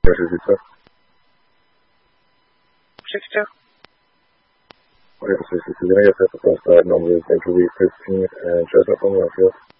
62. 62. Okay, 62. You're going to get set for cross side numbers, entry week 15th, and Chestnut from Westfield.